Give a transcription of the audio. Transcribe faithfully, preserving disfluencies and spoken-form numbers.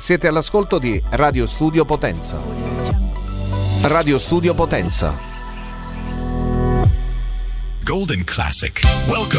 Siete all'ascolto di Radio Studio Potenza. Radio Studio Potenza. Golden Classic. Welcome.